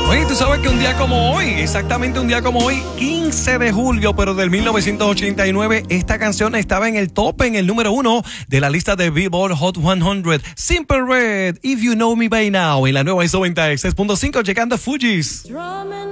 Oye, tú sabes que un día como hoy, exactamente un día como hoy, 15 de julio, pero del 1989, esta canción estaba en el top, en el número 1 de la lista de Billboard Hot 100. Simple Red, If You Know Me By Now, en la nueva ISO 96.5, llegando a Fugees.